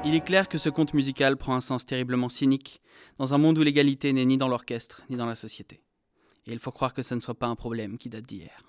Il est clair que ce conte musical prend un sens terriblement cynique, dans un monde où l'égalité n'est ni dans l'orchestre, ni dans la société. Et il faut croire que ça ne soit pas un problème qui date d'hier.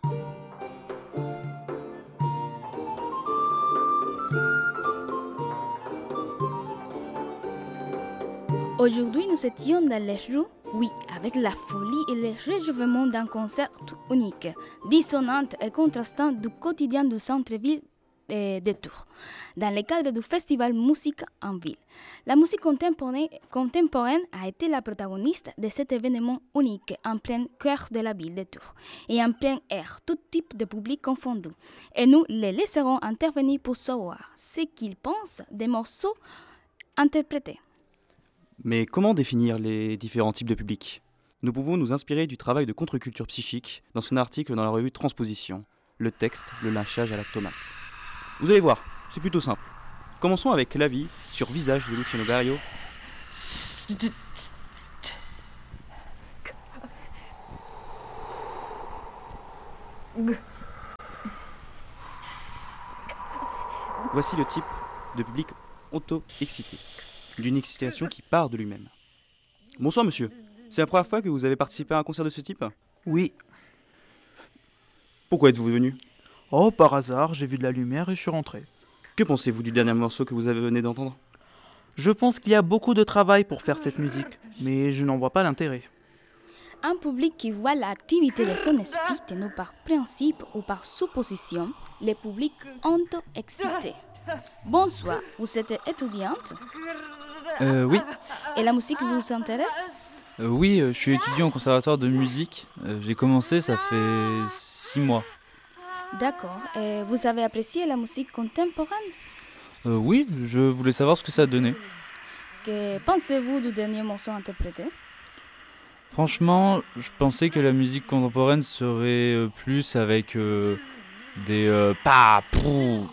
Aujourd'hui, nous étions dans les rues, oui, avec la folie et le réjouissement d'un concert unique, dissonant et contrastant du quotidien du centre-ville de Tours, dans le cadre du festival Musique en ville. La musique contemporaine a été la protagoniste de cet événement unique en plein cœur de la ville de Tours et en plein air, tout type de public confondu. Et nous les laisserons intervenir pour savoir ce qu'ils pensent des morceaux interprétés. Mais comment définir les différents types de publics ? Nous pouvons nous inspirer du travail de contre-culture psychique dans son article dans la revue Transposition, le texte, le lynchage à la tomate. Vous allez voir, c'est plutôt simple. Commençons avec l'avis sur Visage de Luciano Berio. Voici le type de public auto-excité, d'une excitation qui part de lui-même. Bonsoir monsieur, c'est la première fois que vous avez participé à un concert de ce type ? Oui. Pourquoi êtes-vous venu ? Oh, par hasard, j'ai vu de la lumière et je suis rentré. Que pensez-vous du dernier morceau que vous venez d'entendre ? Je pense qu'il y a beaucoup de travail pour faire cette musique, mais je n'en vois pas l'intérêt. Un public qui voit l'activité de son esprit tenu par principe ou par supposition, le public auto-excité. Bonsoir, vous êtes étudiante ? Oui. Et la musique vous intéresse ? Oui, je suis étudiant au conservatoire de musique. J'ai commencé, ça fait 6 mois. D'accord. Et vous avez apprécié la musique contemporaine ? Oui, je voulais savoir ce que ça donnait. Que pensez-vous du dernier morceau interprété ? Franchement, je pensais que la musique contemporaine serait plus avec des pa, pou.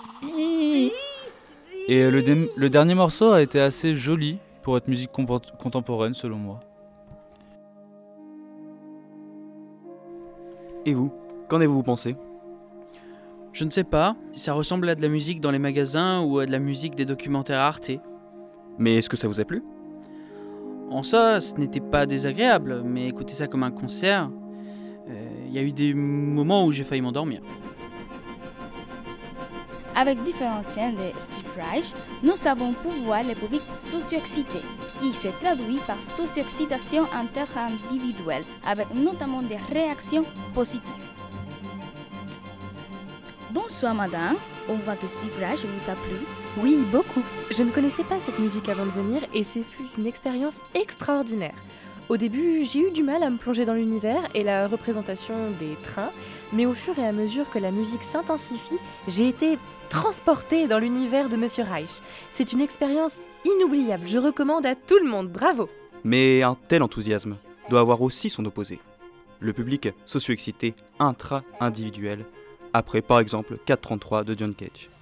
Et le dernier morceau a été assez joli pour être musique contemporaine selon moi. Et vous, qu'en avez-vous pensé ? Je ne sais pas, ça ressemble à de la musique dans les magasins ou à de la musique des documentaires Arte. Mais est-ce que ça vous a plu ? En ça, ce n'était pas désagréable, mais écouter ça comme un concert, il y a eu des moments où j'ai failli m'endormir. Avec différents tiens de Steve Reich, nous savons pouvoir le public socio-excité, qui se traduit par socio-excitation interindividuelle, avec notamment des réactions positives. Bonsoir madame, on voit que Steve Reich vous a plu. Oui, beaucoup. Je ne connaissais pas cette musique avant de venir et ce fut une expérience extraordinaire. Au début, j'ai eu du mal à me plonger dans l'univers et la représentation des trains, mais au fur et à mesure que la musique s'intensifie, j'ai été transportée dans l'univers de Monsieur Reich. C'est une expérience inoubliable, je recommande à tout le monde, bravo. Mais un tel enthousiasme doit avoir aussi son opposé. Le public socio-excité intra-individuel, après par exemple 433 de John Cage.